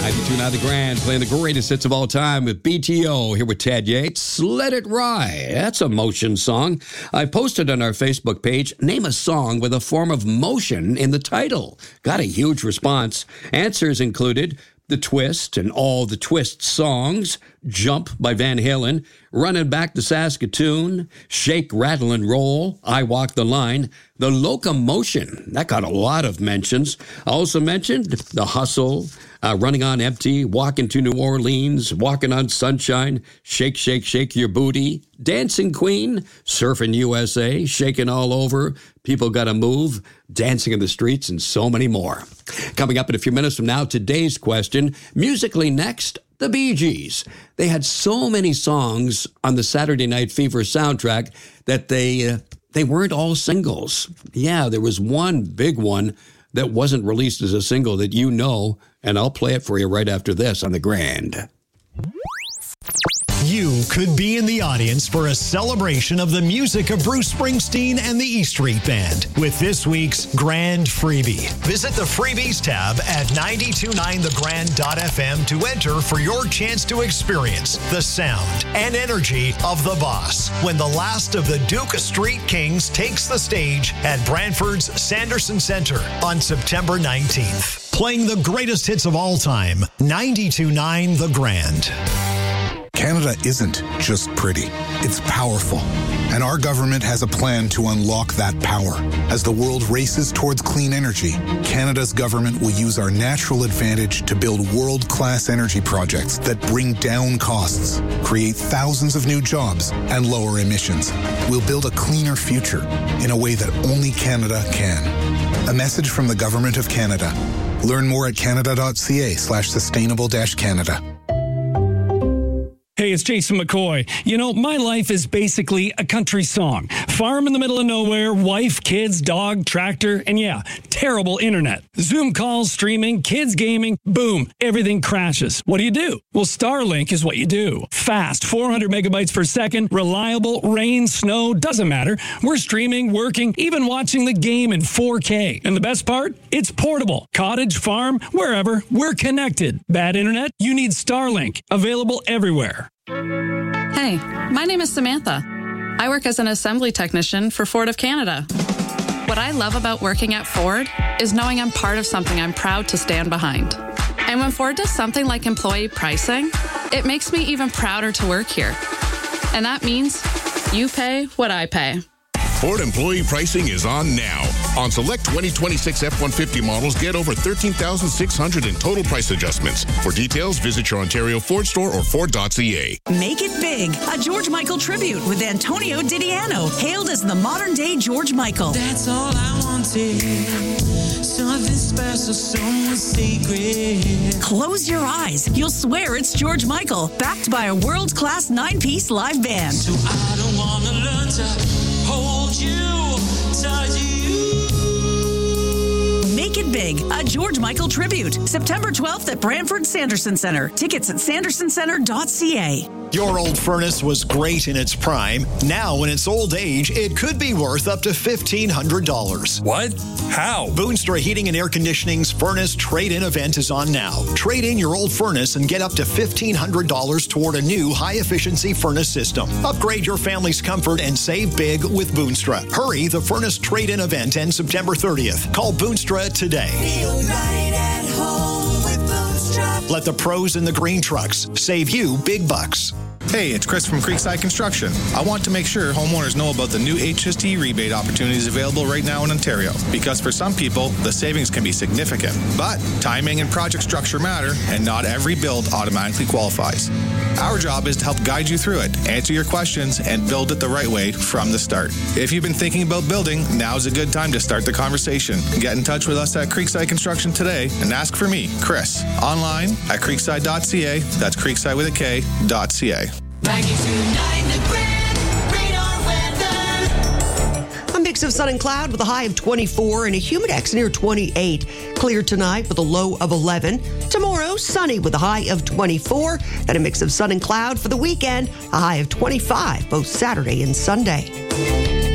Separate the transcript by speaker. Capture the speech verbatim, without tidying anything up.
Speaker 1: ninety-two point nine The Grand, playing the greatest hits of all time with B T O. Here with Ted Yates. Let It Ride. That's a motion song. I posted on our Facebook page, name a song with a form of motion in the title. Got a huge response. Answers included The Twist and all the Twist songs, Jump by Van Halen, Running Back to Saskatoon, Shake, Rattle, and Roll, I Walk the Line, The Locomotion. That got a lot of mentions. I also mentioned The Hustle, uh, Running on Empty, Walking to New Orleans, Walking on Sunshine, Shake, Shake, Shake Your Booty, Dancing Queen, Surfing U S A, Shaking All Over, People Gotta Move, Dancing in the Streets, and so many more. Coming up in a few minutes from now, today's question, musically next, the Bee Gees. They had so many songs on the Saturday Night Fever soundtrack that they uh, they weren't all singles. Yeah, there was one big one that wasn't released as a single that you know, and I'll play it for you right after this on The Grand.
Speaker 2: You could be in the audience for a celebration of the music of Bruce Springsteen and the E Street Band with this week's Grand Freebie. Visit the Freebies tab at nine two nine the grand dot f m to enter for your chance to experience the sound and energy of the boss when the last of the Duke Street Kings takes the stage at Brantford's Sanderson Center on September nineteenth. Playing the greatest hits of all time, ninety-two point nine The Grand.
Speaker 3: Canada isn't just pretty, it's powerful. And our government has a plan to unlock that power. As the world races towards clean energy, Canada's government will use our natural advantage to build world-class energy projects that bring down costs, create thousands of new jobs, and lower emissions. We'll build a cleaner future in a way that only Canada can. A message from the Government of Canada. Learn more at canada.ca slash sustainable dash Canada.
Speaker 4: Hey, it's Jason McCoy. You know, my life is basically a country song. Farm in the middle of nowhere, wife, kids, dog, tractor, and yeah, terrible internet. Zoom calls, streaming, kids gaming, boom, everything crashes. What do you do? Well, Starlink is what you do. Fast, four hundred megabytes per second, reliable, rain, snow, doesn't matter. We're streaming, working, even watching the game in four K. And the best part? It's portable. Cottage, farm, wherever, we're connected. Bad internet? You need Starlink. Available everywhere.
Speaker 5: Hey, my name is Samantha. I work as an assembly technician for Ford of Canada. What I love about working at Ford is knowing I'm part of something I'm proud to stand behind. And when Ford does something like employee pricing, it makes me even prouder to work here. And that means you pay what I pay.
Speaker 6: Ford employee pricing is on now. On select twenty twenty-six F one fifty models, get over thirteen thousand six hundred dollars in total price adjustments. For details, visit your Ontario Ford store or Ford dot C A.
Speaker 7: Make it big. A George Michael tribute with Antonio Didiano, hailed as the modern-day George Michael.
Speaker 8: That's all I wanted. Something special, someone sacred.
Speaker 7: Close your eyes. You'll swear it's George Michael, backed by a world-class nine-piece live band.
Speaker 8: So I don't want to learn to hold you, touch you.
Speaker 7: Make it big. A George Michael tribute. September twelfth at Brantford Sanderson Center. Tickets at sanderson center dot c a.
Speaker 2: Your old furnace was great in its prime. Now, in its old age, it could be worth up to fifteen hundred dollars.
Speaker 4: What? How?
Speaker 2: Boonstra Heating and Air Conditioning's Furnace Trade-In event is on now. Trade in your old furnace and get up to fifteen hundred dollars toward a new high-efficiency furnace system. Upgrade your family's comfort and save big with Boonstra. Hurry, the Furnace Trade-In event ends September thirtieth. Call Boonstra today.
Speaker 8: Feel right at home with Boonstra.
Speaker 2: Let the pros in the green trucks save you big bucks.
Speaker 3: Hey, it's Chris from Creekside Construction. I want to make sure homeowners know about the new H S T rebate opportunities available right now in Ontario, because for some people, the savings can be significant. But timing and project structure matter, and not every build automatically qualifies. Our job is to help guide you through it, answer your questions, and build it the right way from the start. If you've been thinking about building, now's a good time to start the conversation. Get in touch with us at Creekside Construction today and ask for me, Chris, online at creekside dot c a. That's Creekside with a K, dot C A.
Speaker 9: A mix of sun and cloud with a high of twenty-four and a humidex near twenty-eight. Clear tonight with a low of eleven. Tomorrow, sunny with a high of twenty-four. And a mix of sun and cloud for the weekend, a high of twenty-five, both Saturday and Sunday.